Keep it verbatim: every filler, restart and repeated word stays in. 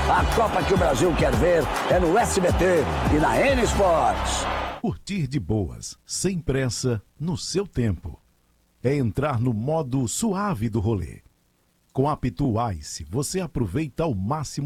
A Copa que o Brasil quer ver é no S B T e na N Sports. Curtir de boas, sem pressa, no seu tempo. É entrar no modo suave do rolê. Com a Pitu Ice, você aproveita ao máximo